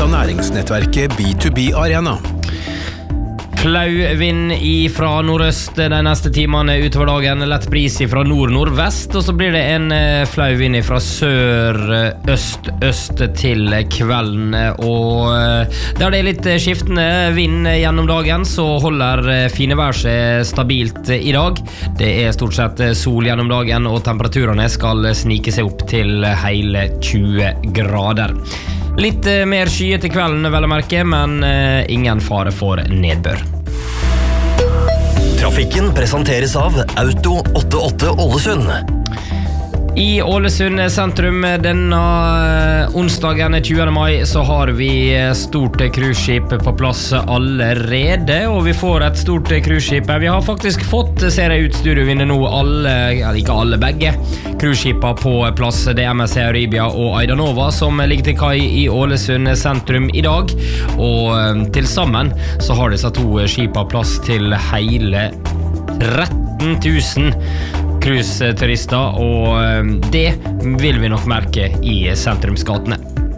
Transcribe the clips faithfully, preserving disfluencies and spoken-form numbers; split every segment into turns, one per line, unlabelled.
av næringsnettverket B to B Arena.
Flau vind fra nordøst de neste timene utover dagen, lett bris fra nord-nordvest, og så blir det en flau vind fra sør-øst-øst til kvelden. Og der det er litt skiftende vind gjennom dagen, så holder fine vær seg stabilt i dag. Det er stort sett sol gjennom dagen, og temperaturene skal snike seg opp til hele tjue grader. Litt mer skyet til kvelden, vel å merke, men ingen fare for nedbør.
Trafikken presenteres av Auto åttiåtte Ålesund.
I Ålesund sentrum denne onsdagen tjuende mai så har vi stort cruiseskip på plass allerede, og vi får et stort cruiseskip. Vi har faktisk fått, ser jeg ut studiovinnet nå, alle, eller ikke alle, begge cruiseskipa på plass. Det er M S C Arabia og Aidanova som ligger til kai i Ålesund sentrum i dag, og til sammen så har disse to skipa plass til hele tretten tusen cruiseturister, og det vil vi nok merke i sentrumsgatene.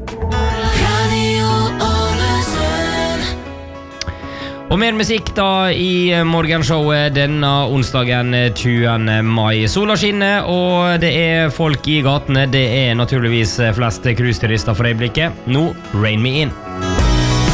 Og mer musikk da i morgenshowet denne onsdagen tjuende mai. Sola skinner, og det er folk i gatene. Det er naturligvis flest cruiseturister for øyeblikket. Nå, Rain Me In.